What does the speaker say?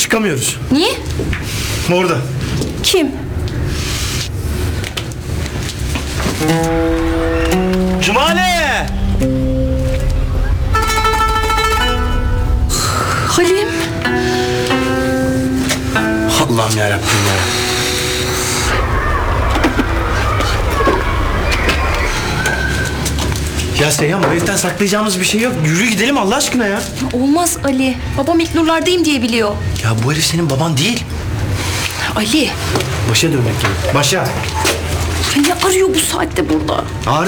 Çıkamıyoruz. Niye? Orada. Kim? Cumali! Halim. Allah'ım yarabbim ya. Ya Seyhan, bu evden saklayacağımız bir şey yok. Yürü gidelim Allah aşkına ya. Olmaz Ali. Babam İlknurlardayım diye biliyor. Ya bu herif senin baban değil. Ali. Başa dönmek gibi. Başa. Ne arıyor bu saatte burada? Ağrı